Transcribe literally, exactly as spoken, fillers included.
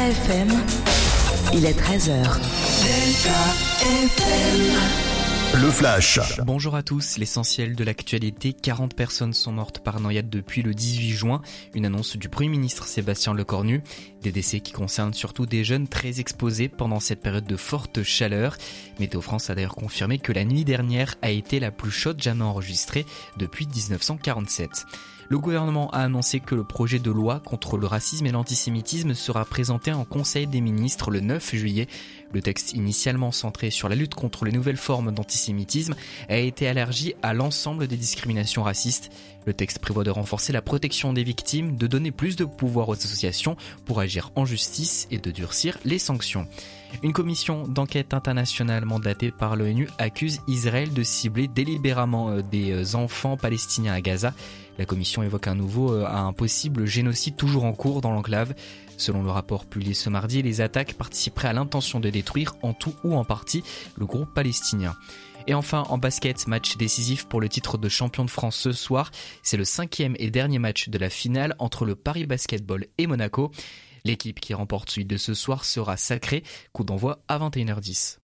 Delta F M, il est treize heures. Delta F M. Le Flash. Bonjour à tous, l'essentiel de l'actualité, quarante personnes sont mortes par noyade depuis le dix-huit juin, une annonce du Premier ministre Sébastien Lecornu. Des décès qui concernent surtout des jeunes très exposés pendant cette période de forte chaleur. Météo France a d'ailleurs confirmé que la nuit dernière a été la plus chaude jamais enregistrée depuis dix-neuf cent quarante-sept. Le gouvernement a annoncé que le projet de loi contre le racisme et l'antisémitisme sera présenté en Conseil des ministres le neuf juillet. Le texte initialement centré sur la lutte contre les nouvelles formes d'antisémitisme a été élargi à l'ensemble des discriminations racistes. Le texte prévoit de renforcer la protection des victimes, de donner plus de pouvoir aux associations pour agir en justice et de durcir les sanctions. Une commission d'enquête internationale mandatée par l'ONU accuse Israël de cibler délibérément des enfants palestiniens à Gaza. La commission évoque à nouveau un possible génocide toujours en cours dans l'enclave. Selon le rapport publié ce mardi, les attaques participeraient à l'intention de détruire en tout ou en partie le groupe palestinien. Et enfin, en basket, match décisif pour le titre de champion de France ce soir. C'est le cinquième et dernier match de la finale entre le Paris Basketball et Monaco. L'équipe qui remporte celui de ce soir sera sacrée. Coup d'envoi à vingt et une heures dix.